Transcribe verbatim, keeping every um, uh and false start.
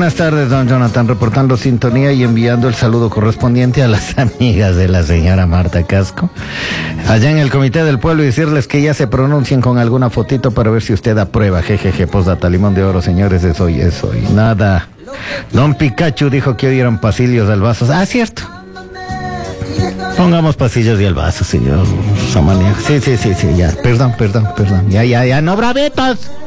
Buenas tardes, don Jonathan, reportando sintonía y enviando el saludo correspondiente a las amigas de la señora Marta Casco, allá en el Comité del Pueblo, y decirles que ya se pronuncien con alguna fotito para ver si usted aprueba. Jejeje, postdata, limón de oro, señores, es hoy, es hoy. Nada. Don Pikachu dijo que hoy eran pasillos del vaso. Ah, cierto. Pongamos pasillos y el vaso, señor Samaniego. Sí, sí, sí, sí, ya. Perdón, perdón, perdón. Ya, ya, ya, no bravetos.